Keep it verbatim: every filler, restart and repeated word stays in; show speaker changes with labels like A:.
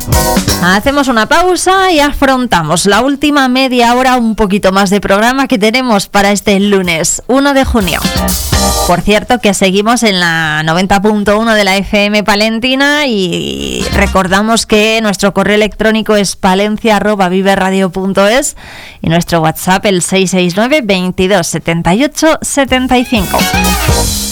A: Hacemos una pausa y afrontamos la última media hora, un poquito más de programa que tenemos para este lunes uno de junio. Por cierto que seguimos en la noventa punto uno de la F M palentina y recordamos que nuestro correo electrónico es palencia arroba viveradio punto es y nuestro WhatsApp el seis seis nueve veintidós setenta y ocho setenta y cinco.